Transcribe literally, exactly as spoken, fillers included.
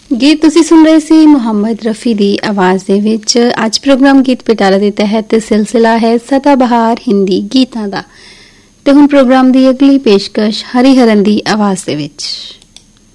ਗੀਤ ਤੁਸੀਂ ਸੁਣ ਰਹੇ ਸੀ ਮੁਹੰਮਦ ਰਫੀ ਦੀ ਆਵਾਜ਼ ਦੇ ਵਿੱਚ। ਅੱਜ ਪ੍ਰੋਗਰਾਮ ਗੀਤ ਪਿਟਾਰਾ ਦੇ ਤਹਿਤ ਸਿਲਸਿਲਾ ਹੈ ਸਦਾ ਬਹਾਰ ਹਿੰਦੀ ਗੀਤਾਂ ਦਾ, ਤੇ ਹੁਣ ਪ੍ਰੋਗਰਾਮ ਦੀ ਅਗਲੀ ਪੇਸ਼ਕਸ਼ ਹਰੀਹਰਨ ਦੀ ਆਵਾਜ਼ ਦੇ ਵਿੱਚ।